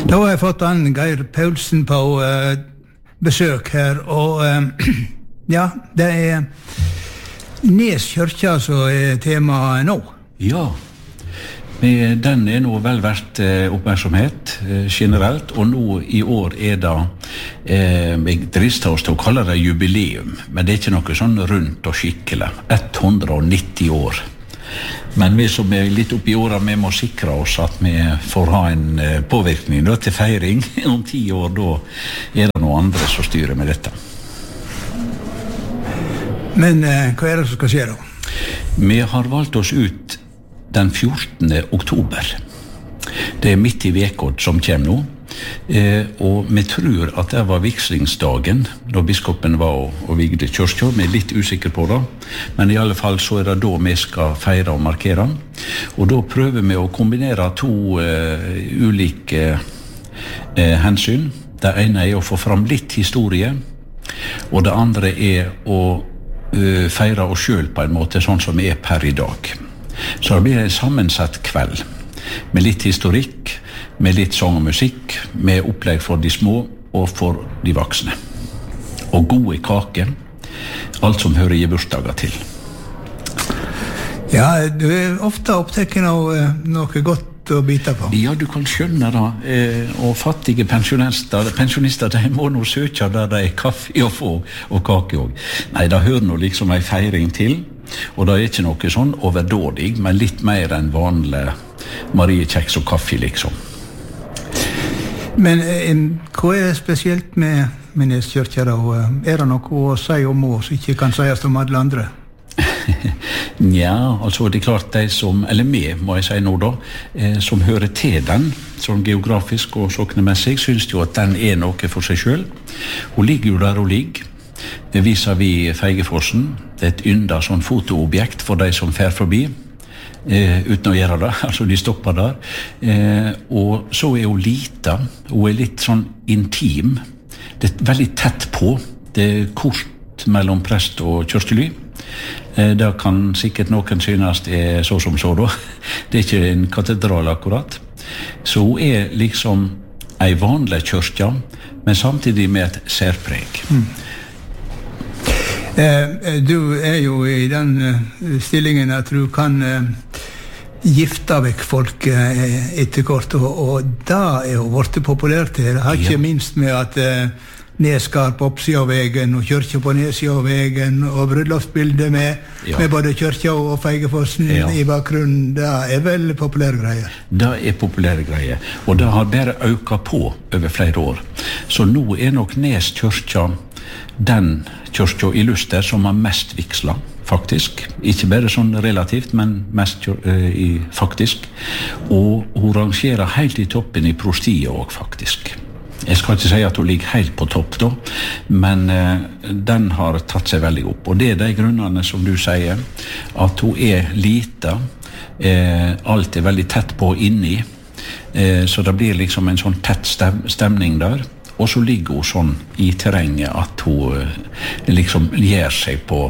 Da har jeg fått Geir Paulsen på besøk her, og ja, det Nes kyrkja som temaet nå. Ja, den nå vel verdt oppmerksomhet generelt, og nå I år det, jeg drister oss til å kalle det jubileum, men det ikke noe sånn rundt og skikkelig, 190 år. Men vi som litt oppi året, vi må sikre oss at vi får ha en påvirkning til feiring. Om 10 år, da det noen andre som styrer med dette. Men hva det som skal skje da? Vi har valgt oss ut den 14. oktober. Det midt I vekod som kommer nå. Og vi tror at det var vigslingsdagen da biskopen var og vigde kyrkja. Vi litt usikre på det, men I alle fall så det da vi skal feire og markere. Og da prøver vi å kombinere to ulike hensyn. Det ene å få fram litt historie, og det andre å feire oss selv på en måte, sånn som vi per I dag. Så det blir en sammensatt kveld med litt historikk, med litt sang og musikk, med opplegg for de små og for de voksne. Og gode kake, alt som hører I bursdager til. Ja, du ofte opptatt av noe godt å bite på. Ja, du kan skjønne det. Og fattige pensjonister, de må nå søke der det kaffe å få, og kake også. Nei, det hører nå liksom en feiring til, og det ikke noe sånn overdådig, men litt mer enn vanlig mariekjeks og kaffe, liksom. Men hva spesielt med Nes kyrkja da? Det noe å si om oss som ikke kan sies om alle andre? Ja, altså det klart de som, eller vi må jeg si nå da, som hører til den, sånn geografisk og soknemessig, synes jo at den noe for seg selv. Hun ligger jo der hun ligger. Det viser vi Feigefossen. Det et ynda sånn fotoobjekt for de som fer forbi. Uten å gjøre det, altså de stopper der. Og så hun lita, hun litt sånn intim. Det veldig tett på. Det kort mellom prest og kyrkjely. Det kan sikkert noen synes så som så da. Det ikke en katedral akkurat. Så hun liksom en vanlig kyrkja, men samtidig med et særpreg. Du jo I den stillingen at du kan gifte vekk folk etterkort, og da jo vært populært her. Det har ikke minst med at Neskar på oppsida av vegen, og kyrkja på nedsida av vegen, og bryllupsbildet med både kyrkja og Feigefossen I bakgrunnen. Det vel populære greier? Det populære greier, og det har bare økt på over flere år. Så nå nok Nes kyrkja den kyrkja I Luster som har mest vigsla, faktisk. Ikke bare sånn relativt, men mest faktisk. Og hun rangerer helt I toppen I prostiet også, faktisk. Jeg skal ikke si at hun ligger helt på topp da, men den har tatt seg veldig opp. Og det de grunnene som du sier, at hun lita, alt veldig tett på inni, så det blir liksom en sånn tett stemning der. Og så ligger hun sånn I terrenget at hun liksom gjør seg på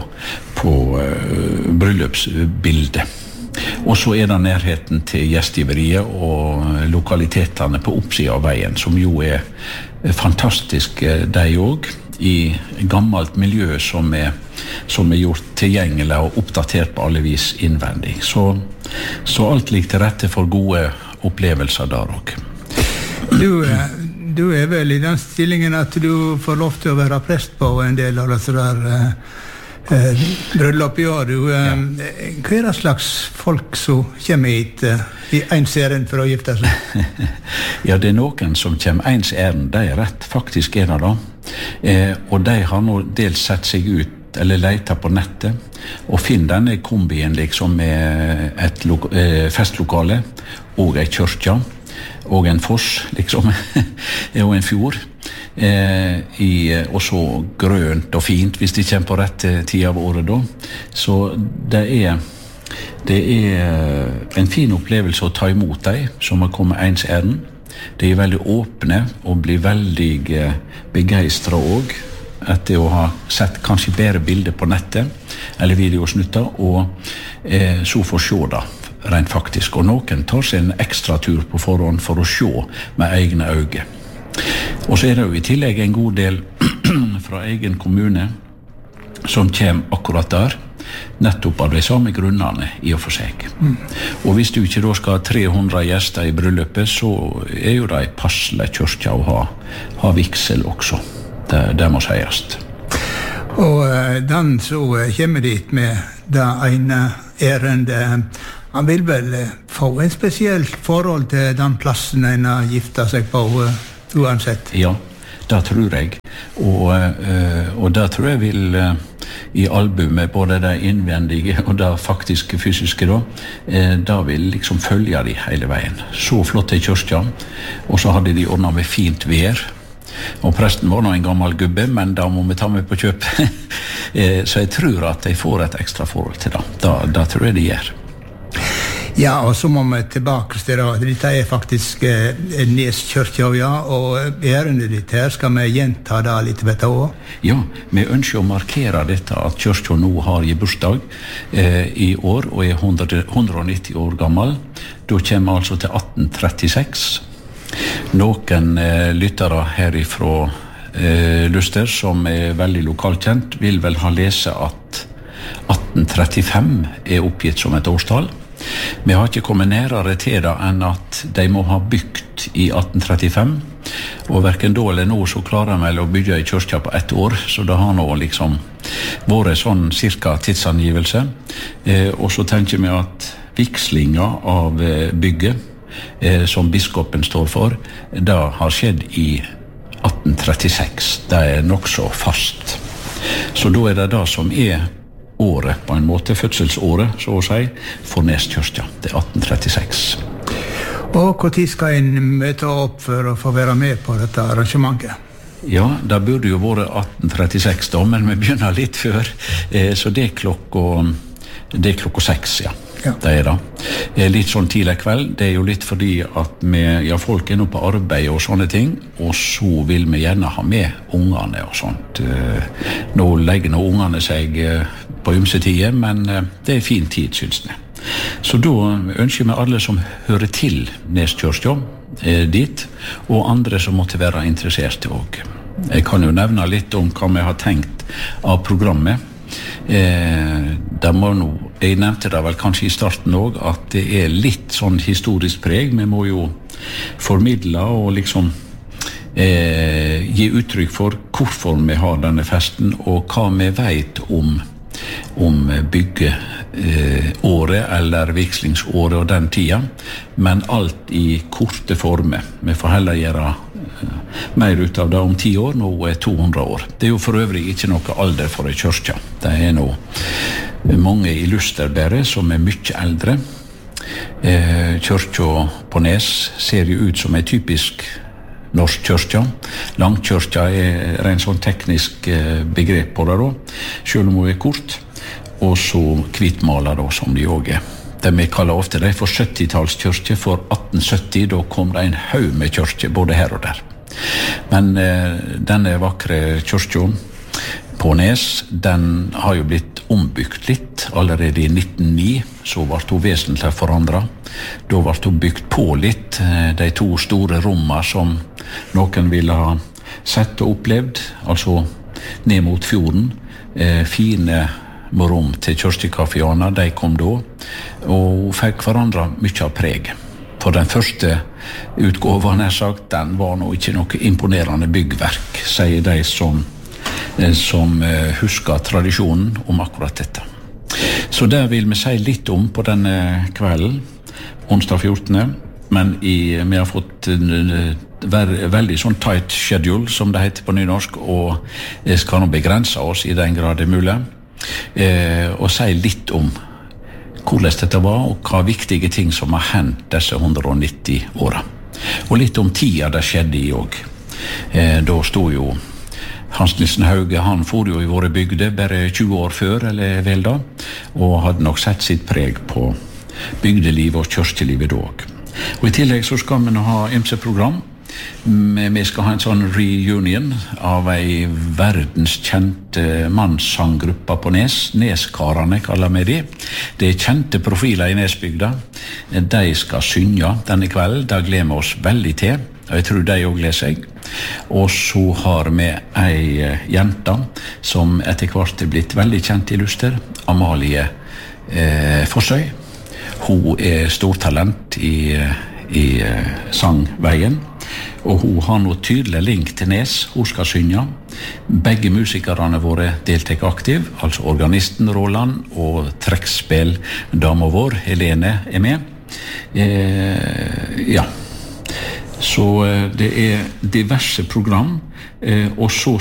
bryllupsbildet. Og så det nærheten til gjestgiveriet og lokalitetene på oppsiden av veien, som jo fantastisk de også, I gammelt miljø som gjort tilgjengelig og oppdatert på alle vis innvendig. Så alt ligger til rette for gode opplevelser der også. Du vel I den stillingen at du får lov til å være prest på en del av disse der bryllup I år. Hva slags folk som kommer hit I ens ærend for å gifte seg? Ja, det noen som kommer ens ærend, de rett faktisk det da. Og de har nå dels sett seg ut eller leter på nettet og finner denne kombien liksom med et festlokale og en kyrkja og en foss liksom og en fjord og så grønt og fint hvis de kommer på rett tid av året da. Så det en fin opplevelse å ta imot deg som har kommet ens ærend. De veldig åpne og blir veldig begeistret også etter å ha sett kanskje bedre bilder på nettet eller videosnutter og så får se da rent faktisk, og noen tar seg en ekstra tur på forhånd for å se med egne øyne. Og så det jo i tillegg en god del fra egen kommune som kommer akkurat der, nettopp av de samme grunnene i og for seg. Og hvis du ikke da skal ha 300 gjester i bryllupet, så jo det passelig kyrkja å ha vigsel også. Det må sies. Og den så kommer dit med det ene ærendet. Han vil vel få en spesielt forhold til den plassen en har giftet seg på, uansett? Ja, det tror jeg. Og det tror jeg vil i albumet, både det innvendige og det faktiske fysiske da vil liksom følge de hele veien. Så flott i kyrkja, og så hadde de ordnet med fint vær. Og presten var nå en gammel gubbe, men da må vi ta med på kjøp. Så jeg tror at de får et ekstra forhold til det. Det tror jeg de gjør. Ja, og så må vi tilbake til det. Dette faktisk Nes kyrkja, ja, og ærendet ditt her, skal vi gjenta det litt ved det også? Ja, vi ønsker å markere dette at kyrkja nå har bursdag i år, og 190 år gammel. Da kommer vi altså til 1836. Noen lyttere herifra Luster, som veldig lokalkjent, vil vel ha lese at 1835 oppgitt som et årstall. Vi har ikke kommet nærere til det enn at de må ha bygd i 1835, og hverken da eller nå så klarer vi å bygge i kyrkja på 1 år, så det har nå liksom vært sånn cirka tidsangivelse. Og så tenker vi at vigslinga av bygget som biskopen står for, det har skjedd i 1836. Det nok så fast. Så da det som året, på en måte, fødselsåret, så å si, for Nes kyrkja. Det 1836. Og hvor tid skal en møte opp for å få være med på dette arrangementet? Ja, det burde jo vært 1836 da, men vi begynner litt før, så det klokka 6, ja. Det det. Litt sånn tidlig kveld, det jo litt fordi at folk nå på arbeid og sånne ting, og så vil vi gjerne ha med ungene og sånt. Nå legger ungene seg på ymse-tider, men det fin tid, synes jeg. Så da ønsker vi alle som hører til Nes kyrkja dit, og andre som måtte være interesserte også. Jeg kan jo nevne litt om hva vi har tenkt av programmet. Jeg nevnte det vel kanskje i starten også, at det litt sånn historisk preg. Vi må jo formidle og liksom gi uttrykk for hvorfor vi har denne festen, og hva vi vet om byggeåret eller vigslingsåret og den tida, men alt i korte former. Vi får heller gjøre mer ut av det om 10 år, nå 200 år. Det jo for øvrig ikke noe alder for en kyrkja. Det nå mange i Luster bare som mye eldre. Kyrkja på Nes ser jo ut som en typisk norsk kyrkja. Langkyrkja en sånn teknisk begrep på det da, selv om hun kort. Og så hvitmaler da, som de også Det vi kaller ofte det for 70-tallskyrkje. For 1870 da kom det en haug med kyrkje, både her og der. Men denne vakre kyrkja på Nes, den har jo blitt ombygd litt. Allerede i 1909 så ble hun vesentlig forandret. Da ble hun bygd på litt, de 2 store rommene som noen ville ha sett og opplevd, altså ned mot fjorden. Fine rom til kyrkjekaféene, de kom da, og fikk forandret mye av preg. For den første utgåven, sagt, den var nå ikke noe imponerende byggverk, sier de som husker tradisjonen om akkurat dette. Så det vil vi si litt om på denne kvelden, onsdag 14. Men vi har fått veldig sånn tight schedule, som det heter på nynorsk, og skal nå begrense oss i den grad det mulig, og si litt om hvordan dette var, og hva viktige ting som har hendt disse 190 årene. Og litt om tida det skjedde i også. Da stod jo Hans Nilsen Hauge, han for jo i våre bygder bare 20 år før, eller vel da, og hadde nok sett sitt preg på bygdelivet og kyrkjelivet da også. Og i tillegg så skal vi nå ha ymse program. Vi skal ha en sånn reunion av ei verdenskjent mannssanggruppe på Nes. Neskarene kaller vi de. Det kjente profiler i Nesbygda. De skal synge denne kvelden. Da gleder vi oss veldig til. Og jeg tror de også gleder seg. Og så har vi ei jente som etter hvert er blitt veldig kjent i Luster. Amalie Forsøy. Hun er stortalent i sangveien, og hun har noe tydelig link til Nes. Hun skal synge. Begge musikerne våre deltar aktiv, altså organisten Roland og trekkspill-dama vår, Helene, er med. Ja. Så det er diverse program, og så